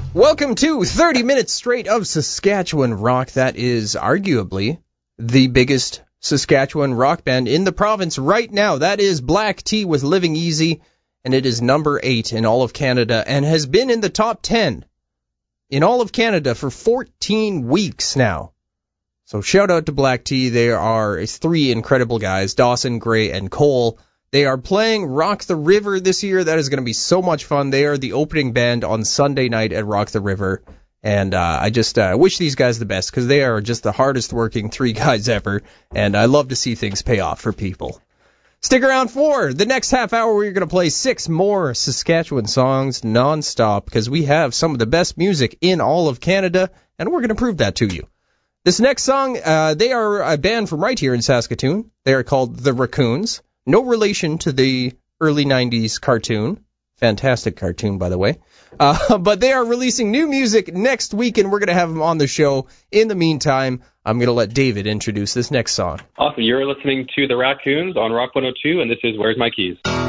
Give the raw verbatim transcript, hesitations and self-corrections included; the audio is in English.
Welcome to thirty minutes straight of Saskatchewan rock. That is arguably the biggest Saskatchewan rock band in the province right now. That is Black Tea with Living Easy, and it is number eight in all of Canada and has been in the top ten in all of Canada for fourteen weeks now. So shout out to Black Tea. They are three incredible guys, Dawson, Gray, and Cole. They are playing Rock the River this year. That is going to be so much fun. They are the opening band on Sunday night at Rock the River. And uh, I just uh, wish these guys the best because they are just the hardest working three guys ever. And I love to see things pay off for people. Stick around for the next half hour where you're going to play six more Saskatchewan songs nonstop because we have some of the best music in all of Canada, and we're going to prove that to you. This next song, uh, they are a band from right here in Saskatoon. They are called The Raccoons. No relation to the early nineties cartoon. Fantastic cartoon, by the way. Uh, but they are releasing new music next week, and we're going to have them on the show. In the meantime, I'm going to let David introduce this next song. Awesome. You're listening to The Raccoons on Rock one oh two, and this is Where's My Keys?